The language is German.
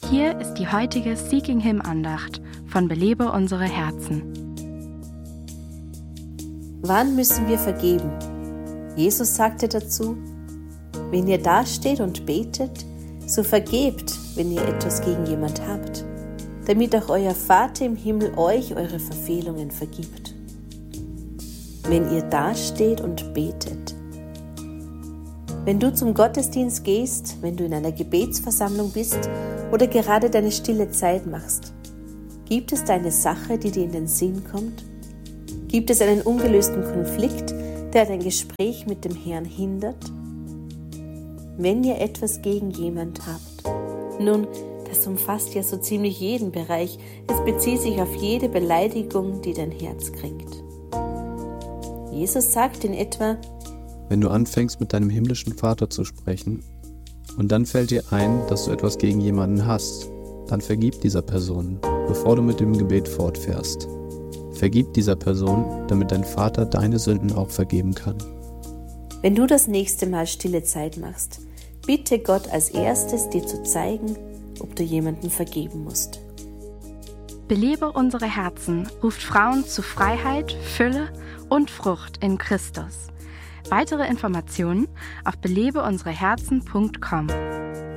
Hier ist die heutige Seeking Him Andacht von Belebe unsere Herzen. Wann müssen wir vergeben? Jesus sagte dazu: Wenn ihr dasteht und betet, so vergebt, wenn ihr etwas gegen jemand habt, damit auch euer Vater im Himmel euch eure Verfehlungen vergibt. Wenn ihr dasteht und betet. Wenn du zum Gottesdienst gehst, wenn du in einer Gebetsversammlung bist oder gerade deine stille Zeit machst, gibt es da eine Sache, die dir in den Sinn kommt? Gibt es einen ungelösten Konflikt, der dein Gespräch mit dem Herrn hindert? Wenn ihr etwas gegen jemand habt, nun, das umfasst ja so ziemlich jeden Bereich. Es bezieht sich auf jede Beleidigung, die dein Herz kränkt. Jesus sagt in etwa: Wenn du anfängst, mit deinem himmlischen Vater zu sprechen und dann fällt dir ein, dass du etwas gegen jemanden hast, dann vergib dieser Person, bevor du mit dem Gebet fortfährst. Vergib dieser Person, damit dein Vater deine Sünden auch vergeben kann. Wenn du das nächste Mal stille Zeit machst, bitte Gott als erstes, dir zu zeigen, ob du jemanden vergeben musst. Belebe unsere Herzen ruft Frauen zu Freiheit, Fülle und Frucht in Christus. Weitere Informationen auf belebeunsereherzen.com.